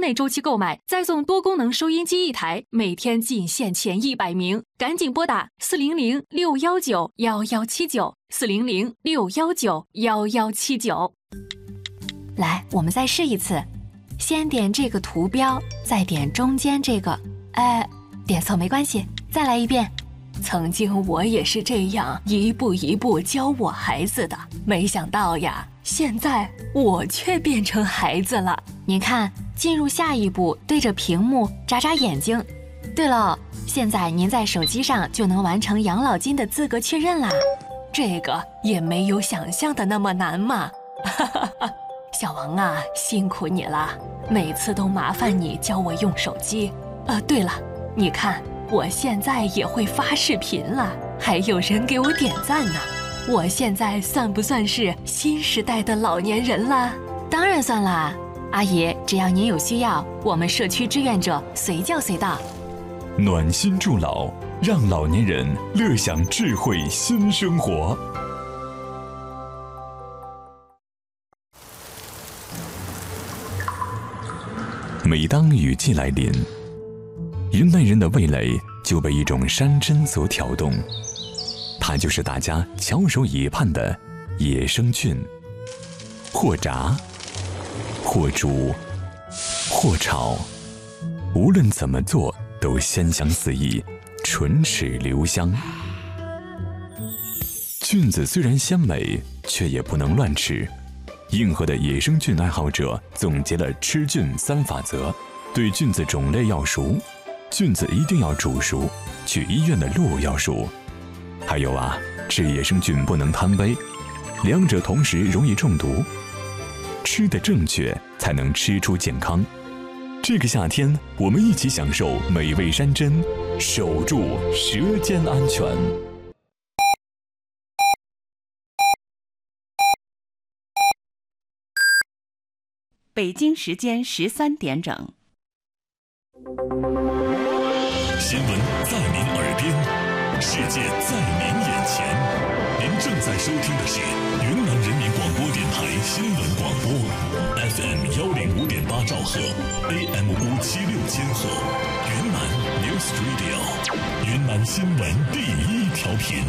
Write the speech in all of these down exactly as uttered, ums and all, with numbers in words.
内周期购买，再送多功能收音机一台，每天仅限前一百名，赶紧拨打四零零六幺九幺幺七九四零零六幺九幺幺七九。 来，我们再试一次，先点这个图标，再点中间这个，哎，点错没关系，再来一遍。曾经我也是这样一步一步教我孩子的，没想到呀，现在我却变成孩子了。您看，进入下一步，对着屏幕眨眨眼睛。对了，现在您在手机上就能完成养老金的资格确认啦。这个也没有想象的那么难嘛。小王啊，辛苦你了，每次都麻烦你教我用手机。呃，对了，你看。我现在也会发视频了，还有人给我点赞呢。我现在算不算是新时代的老年人了？当然算啦，阿姨，只要您有需要，我们社区志愿者随叫随到。 暖心助老，让老年人乐享智慧新生活。每当雨季来临，云南人的味蕾就被一种山珍所挑动，它就是大家翘首以盼的野生菌。或炸，或煮，或炒，无论怎么做都鲜香四溢，唇齿留香。菌子虽然鲜美，却也不能乱吃。硬核的野生菌爱好者总结了吃菌三法则：对菌子种类要熟，菌子一定要煮熟，去医院的路要熟。还有啊，吃野生菌不能贪杯，两者同时容易中毒。吃得正确，才能吃出健康。这个夏天，我们一起享受美味山珍，守住舌尖安全。 北京时间十三点整。 新闻在您耳边，世界在您眼前。您正在收听的是云南人民广播电台新闻广播 ，F M 幺零五点八兆赫 ，A M 五七六千赫，云南 News Radio， 云南新闻第一调频。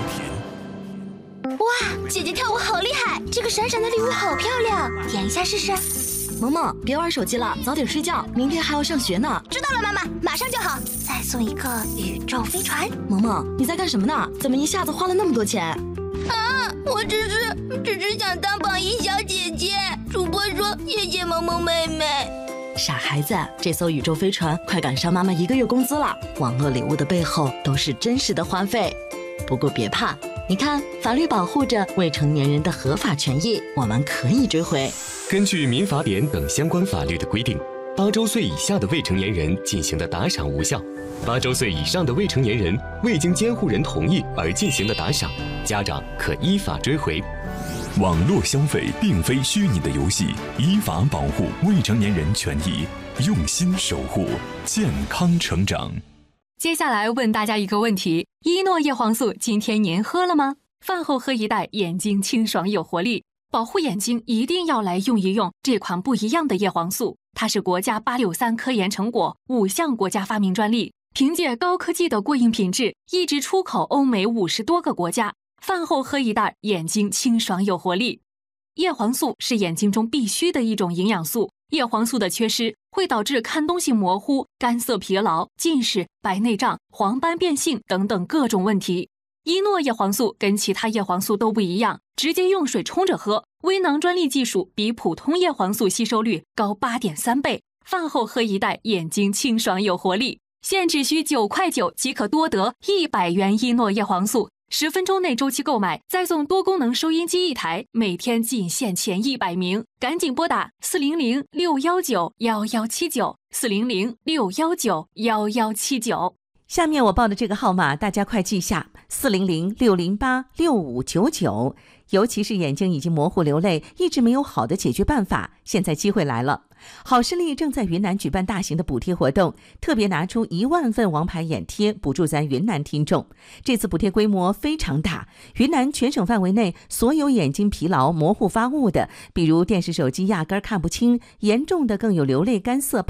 哇，姐姐跳舞好厉害！这个闪闪的礼物好漂亮，点一下试试。 萌萌，别玩手机了，早点睡觉，明天还要上学呢。 知道了，妈妈，马上就好。再送一个宇宙飞船。 萌萌，你在干什么呢？怎么一下子花了那么多钱？ 啊，我只是只是想当榜一小姐姐。主播说谢谢萌萌妹妹。 傻孩子，这艘宇宙飞船快赶上妈妈一个月工资了。网络礼物的背后都是真实的花费。不过别怕，你看，法律保护着未成年人的合法权益，我们可以追回。 根据民法典等相关法律的规定，八周岁以下的未成年人进行的打赏无效，八周岁以上的未成年人未经监护人同意而进行的打赏，家长可依法追回。 网络消费并非虚拟的游戏，依法保护未成年人权益，用心守护健康成长。 接下来问大家一个问题：依诺叶黄素今天您喝了吗？饭后喝一袋，眼睛清爽有活力。保护眼睛一定要来用一用这款不一样的叶黄素，它是国家八六三科研成果，五项国家发明专利，凭借高科技的过硬品质，一直出口欧美五十多个国家。饭后喝一袋，眼睛清爽有活力。叶黄素是眼睛中必须的一种营养素，叶黄素的缺失会导致看东西模糊、干涩疲劳、近视、白内障、黄斑变性等等各种问题。依诺叶黄素跟其他叶黄素都不一样，直接用水冲着喝，微囊专利技术比普通叶黄素吸收率高 八点三 倍。饭后喝一袋，眼睛清爽有活力。现只需九块九即可多得一百元依诺叶黄素，十分钟内周期购买，再送多功能收音机一台，每天仅限前一百名，赶紧拨打四零零六幺九幺幺七九四零零六幺九幺幺七九。 下面我报的这个号码大家快记下，四零零六零八六五九九。尤其是眼睛已经模糊流泪，一直没有好的解决办法，现在机会来了。好视力正在云南举办大型的补贴活动，特别拿出一万份王牌眼贴补助咱云南听众。这次补贴规模非常大，云南全省范围内所有眼睛疲劳、模糊发雾的，比如电视、手机压根看不清，严重的更有流泪、干涩、